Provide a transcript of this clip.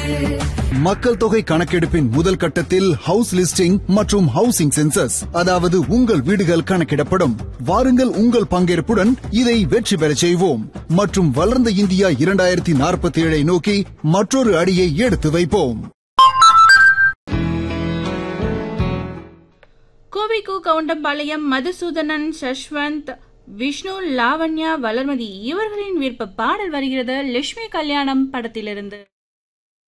மக்கள் தொகை கணக்கெடுப்பின் முதல் கட்டத்தில் ஹவுஸ் லிஸ்டிங் மற்றும் ஹவுசிங் சென்சஸ், அதாவது உங்கள் வீடுகள் கணக்கிடப்படும். வாருங்கள், உங்கள் பங்கேற்புடன் இதை வெற்றி பெறச் செய்வோம் மற்றும் வளர்ந்த இந்தியா 2047 நோக்கி மற்றொரு அடியை எடுத்து வைப்போம். கோவிக்கு கவுண்டம்பாளையம் மதுசூதனன், சஷ்வந்த், விஷ்ணு, லாவண்யா, வளர்மதி இவர்களின் விருப்ப பாடல் வருகிறது லட்சுமி கல்யாணம் படத்திலிருந்து.